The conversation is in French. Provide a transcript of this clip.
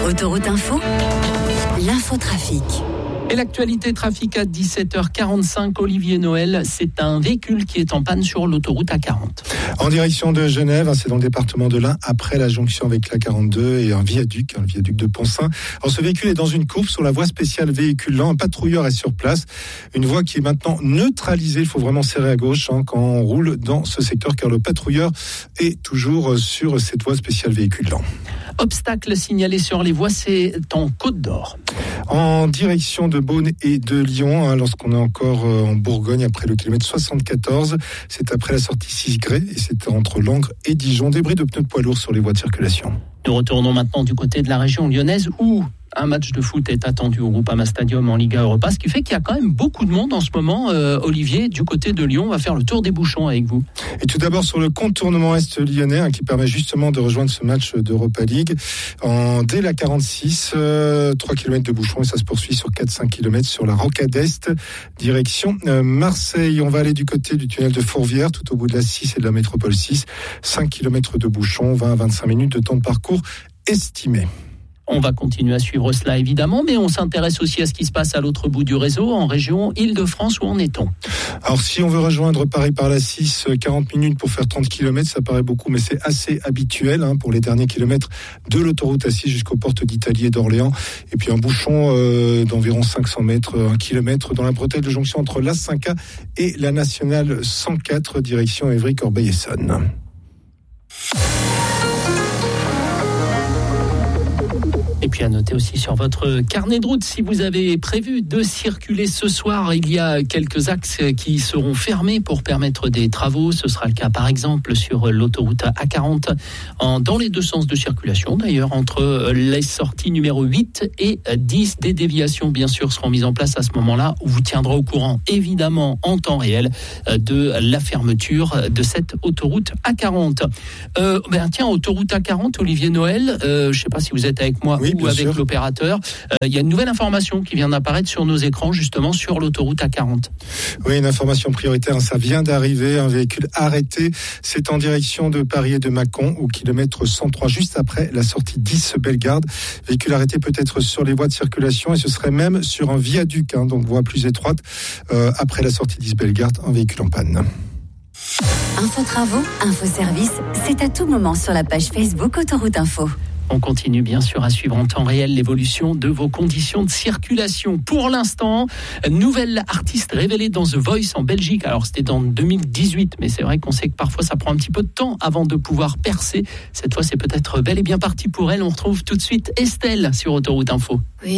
Autoroute Info, l'infotrafic. Et l'actualité trafic à 17h45, Olivier Noël, c'est un véhicule qui est en panne sur l'autoroute A40. En direction de Genève, c'est dans le département de l'Ain, après la jonction avec l'A42 et un viaduc, le viaduc de Poncin. Alors ce véhicule est dans une courbe sur la voie spéciale véhicule lent. Un patrouilleur est sur place. Une voie qui est maintenant neutralisée. Il faut vraiment serrer à gauche quand on roule dans ce secteur, car le patrouilleur est toujours sur cette voie spéciale véhicule lent. Obstacle signalé sur les voies, c'est en Côte d'Or. En direction de Beaune et de Lyon, lorsqu'on est encore en Bourgogne, après le kilomètre 74, c'est après la sortie 6 Grès et c'est entre Langres et Dijon. Débris de pneus de poids lourds sur les voies de circulation. Nous retournons maintenant du côté de la région lyonnaise où un match de foot est attendu au Groupama Stadium en Liga Europa, ce qui fait qu'il y a quand même beaucoup de monde en ce moment. Olivier, du côté de Lyon, on va faire le tour des bouchons avec vous. Et tout d'abord sur le contournement est lyonnais qui permet justement de rejoindre ce match d'Europa League. Dès la 46, 3 km de bouchons et ça se poursuit sur 4-5 km sur la rocade Est, direction Marseille. On va aller du côté du tunnel de Fourvière, tout au bout de la 6 et de la métropole 6. 5 km de bouchons, 20 à 25 minutes de temps de parcours estimé. On va continuer à suivre cela évidemment, mais on s'intéresse aussi à ce qui se passe à l'autre bout du réseau, en région Île-de-France. Où en est-on ? Alors si on veut rejoindre Paris par la 6, 40 minutes pour faire 30 km, ça paraît beaucoup, mais c'est assez habituel pour les derniers kilomètres de l'autoroute A6 jusqu'aux portes d'Italie et d'Orléans. Et puis un bouchon d'environ 500 mètres, 1 kilomètre dans la bretelle de jonction entre l'A5A et la nationale 104, direction Évry-Corbeil-Essonnes. Et puis à noter aussi sur votre carnet de route, si vous avez prévu de circuler ce soir, il y a quelques axes qui seront fermés pour permettre des travaux. Ce sera le cas par exemple sur l'autoroute A40 dans les deux sens de circulation. D'ailleurs, entre les sorties numéro 8 et 10, des déviations bien sûr seront mises en place à ce moment-là. On vous tiendra au courant évidemment en temps réel de la fermeture de cette autoroute A40. Tiens, autoroute A40, Olivier Noël, je ne sais pas si vous êtes avec moi. Oui, ou avec sûr. L'opérateur. Il y a une nouvelle information qui vient d'apparaître sur nos écrans, justement sur l'autoroute A40. Oui, une information prioritaire, ça vient d'arriver, un véhicule arrêté. C'est en direction de Paris et de Mâcon, au kilomètre 103, juste après la sortie 10 Bellegarde. Véhicule arrêté peut-être sur les voies de circulation et ce serait même sur un viaduc, donc voie plus étroite, après la sortie 10 Bellegarde, un véhicule en panne. Info travaux, info service, c'est à tout moment sur la page Facebook Autoroute Info. On continue bien sûr à suivre en temps réel l'évolution de vos conditions de circulation. Pour l'instant, nouvelle artiste révélée dans The Voice en Belgique. Alors c'était en 2018, mais c'est vrai qu'on sait que parfois ça prend un petit peu de temps avant de pouvoir percer. Cette fois c'est peut-être bel et bien parti pour elle. On retrouve tout de suite Estelle sur Autoroute Info. Oui.